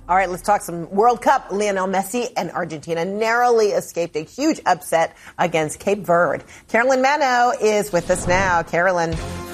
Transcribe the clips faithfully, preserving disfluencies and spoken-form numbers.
All right, let's talk some World Cup. Lionel Messi and Argentina narrowly escaped a huge upset against Cape Verde. Carolyn Mano is with us now. Carolyn.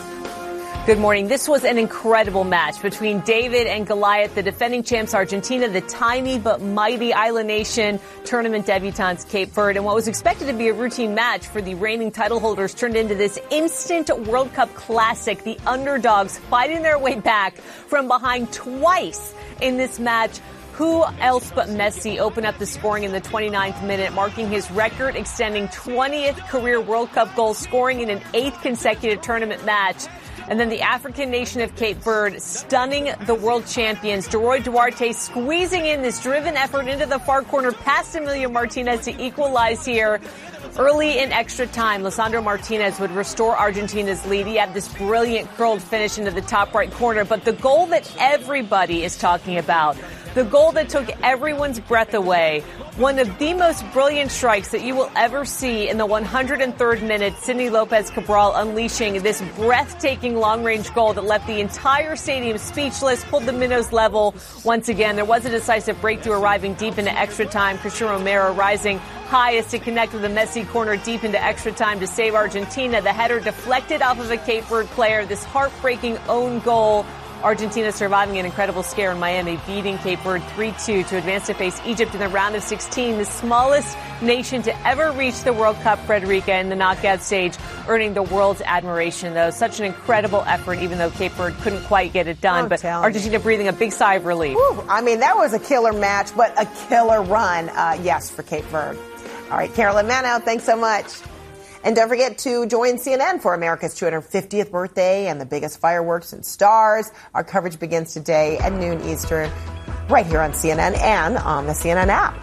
Good morning. This was an incredible match between David and Goliath, the defending champs Argentina, the tiny but mighty island nation, tournament debutantes Cape Verde. And what was expected to be a routine match for the reigning title holders turned into this instant World Cup classic. The underdogs fighting their way back from behind twice in this match. Who else but Messi opened up the scoring in the twenty-ninth minute, marking his record-extending twentieth career World Cup goal, scoring in an eighth consecutive tournament match. And then the African nation of Cape Verde stunning the world champions. Deroy Duarte squeezing in this driven effort into the far corner past Emilio Martinez to equalize here. Early in extra time, Lisandro Martinez would restore Argentina's lead. He had this brilliant curled finish into the top right corner. But the goal that everybody is talking about, the goal that took everyone's breath away, one of the most brilliant strikes that you will ever see in the one hundred third minute, Sidney Lopez Cabral unleashing this breathtaking long-range goal that left the entire stadium speechless, pulled the minnows level once again. There was a decisive breakthrough arriving deep into extra time. Christian Romero rising highest to connect with the Messi corner deep into extra time to save Argentina. The header deflected off of a Cape Verde player. This heartbreaking own goal. Argentina surviving an incredible scare in Miami, beating Cape Verde three two to advance to face Egypt in the round of sixteen, the smallest nation to ever reach the World Cup, Frederica, in the knockout stage, earning the world's admiration, though. Such an incredible effort, even though Cape Verde couldn't quite get it done. I'm but Argentina you. breathing a big sigh of relief. Whew, I mean, that was a killer match, but a killer run, uh, yes, for Cape Verde. All right, Carolyn Mano, thanks so much. And don't forget to join C N N for America's two hundred fiftieth birthday and the biggest fireworks and stars. Our coverage begins today at noon Eastern, right here on C N N and on the C N N app.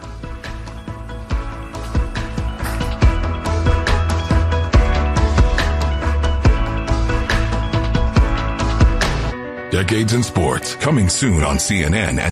Decades in Sports, coming soon on C N N and